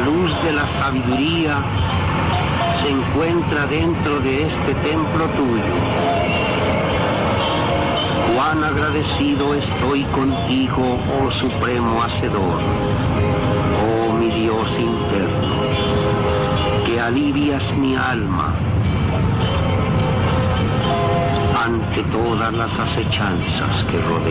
luz de la sabiduría se encuentra dentro de este templo tuyo. Cuán agradecido estoy contigo, oh Supremo Hacedor, oh mi Dios interno, que alivias mi alma ante todas las acechanzas que rodean.